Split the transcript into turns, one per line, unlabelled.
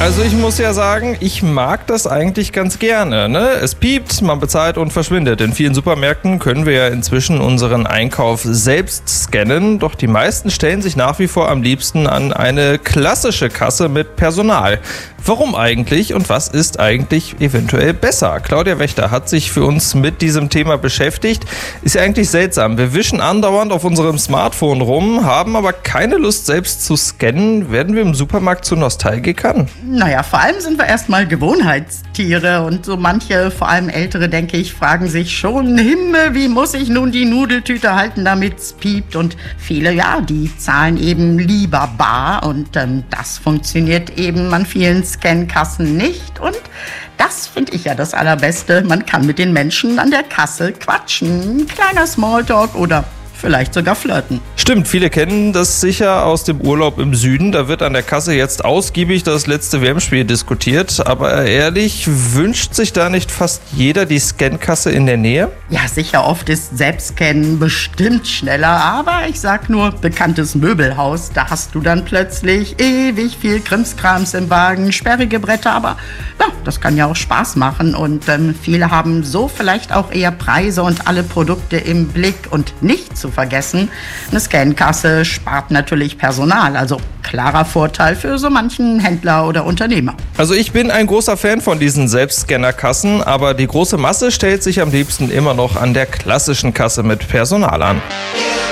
Also ich muss ja sagen, ich mag das eigentlich ganz gerne. Ne? Es piept, man bezahlt und verschwindet. In vielen Supermärkten können wir ja inzwischen unseren Einkauf selbst scannen. Doch die meisten stellen sich nach wie vor am liebsten an eine klassische Kasse mit Personal. Warum eigentlich und was ist eigentlich eventuell besser? Claudia Wächter hat sich für uns mit diesem Thema beschäftigt. Ist ja eigentlich seltsam. Wir wischen andauernd auf unserem Smartphone rum, haben aber keine Lust selbst zu scannen. Werden wir im Supermarkt zu Nostalgikern?
Naja, vor allem sind wir erstmal Gewohnheitstiere und so manche, vor allem Ältere, denke ich, fragen sich schon, Himmel, wie muss ich nun die Nudeltüte halten, damit's piept? Und viele, ja, die zahlen eben lieber bar und das funktioniert eben an vielen Scankassen nicht und das finde ich ja das Allerbeste. Man kann mit den Menschen an der Kasse quatschen, kleiner Smalltalk oder vielleicht sogar flirten.
Stimmt, viele kennen das sicher aus dem Urlaub im Süden. Da wird an der Kasse jetzt ausgiebig das letzte WM-Spiel diskutiert. Aber ehrlich, wünscht sich da nicht fast jeder die Scankasse in der Nähe?
Ja, sicher, oft ist Selbstscannen bestimmt schneller. Aber ich sag nur, bekanntes Möbelhaus, da hast du dann plötzlich ewig viel Krimskrams im Wagen, sperrige Bretter. Aber ja, das kann ja auch Spaß machen. Und viele haben so vielleicht auch eher Preise und alle Produkte im Blick und nicht zu vergessen, eine Scankasse spart natürlich Personal, also klarer Vorteil für so manchen Händler oder Unternehmer.
Also ich bin ein großer Fan von diesen Selbstscannerkassen, aber die große Masse stellt sich am liebsten immer noch an der klassischen Kasse mit Personal an.